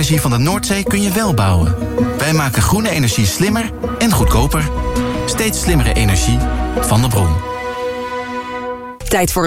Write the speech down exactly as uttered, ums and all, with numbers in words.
zonne-energie van de Noordzee kun je wel bouwen. Wij maken groene energie slimmer en goedkoper. Steeds slimmere energie van de bron. Tijd voor